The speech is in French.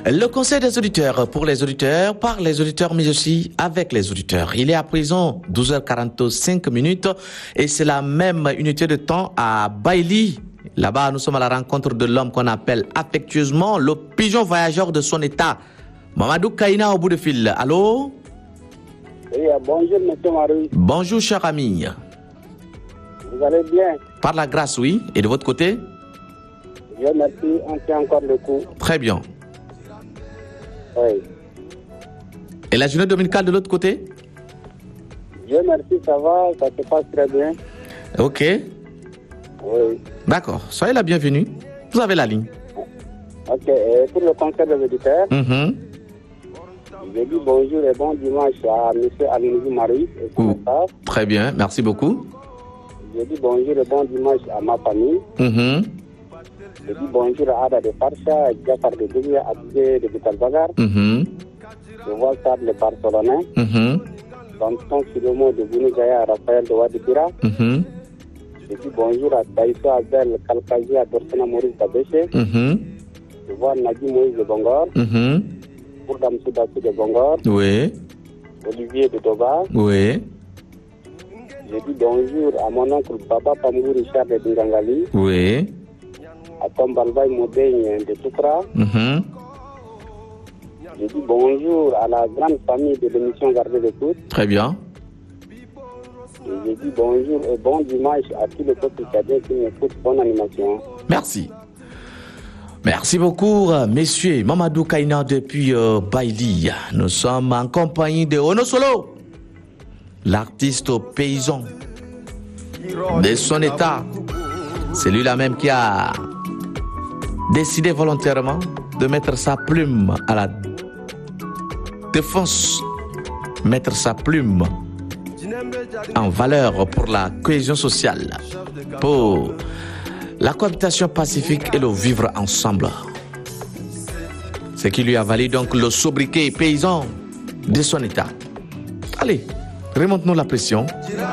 Le conseil des auditeurs pour les auditeurs, par les auditeurs, mais aussi avec les auditeurs. Il est à présent 12h45 et c'est la même unité de temps à Bailly. Là-bas, nous sommes à la rencontre de l'homme qu'on appelle affectueusement le pigeon voyageur de son état. Mamadou Kaina au bout de fil. Allô? Oui, bonjour, monsieur Marie. Bonjour, cher ami. Vous allez bien? Par la grâce, oui. Et de votre côté? Dieu merci, on tient encore le coup. Très bien. Oui. Et la journée dominicale de l'autre côté? Dieu merci, ça va, ça se passe très bien. Ok. Oui. D'accord. Soyez la bienvenue. Vous avez la ligne. Ok, et pour le conseil des auditeurs, je dis bonjour et bon dimanche à monsieur Alinouzi Marie et son staff. Très bien, merci beaucoup. Je dis bonjour et bon dimanche à ma famille. Je dis bonjour à Ada de Farsha, Jafar de Doumbia, Abdé de Bitalbagar. Je vois Sad de Barcelonais. Tonton Silomo de Bounigaya, Raphaël de Wadipira. Je dis bonjour à Taïso Abel Kalkaji à Dorsena Maurice Babéché. Je vois Nadi Moïse de Bongor. Bourdam Soudassi de Bongor. Oui. Olivier de Doba. Oui. Je dis bonjour à mon oncle Baba Pamou Richard de Dingangali. Oui. À Tom Balbaï Modeigne de Toukra. Je dis bonjour à la grande famille de l'émission Garder le Coup. Très bien. Et je dis bonjour et bon dimanche à tous les peuples cadets qui m'écoutent. Bonne animation. Merci. Merci beaucoup, messieurs. Mamadou Kaina depuis Bailly. Nous sommes en compagnie de Ono Solo, l'artiste paysan de son état. C'est lui-là même qui a décidé volontairement de mettre sa plume à la défense, mettre sa plume en valeur pour la cohésion sociale, pour la cohabitation pacifique et le vivre ensemble. Ce qui lui a valu donc le sobriquet paysan de son état. Allez, remonte-nous la pression.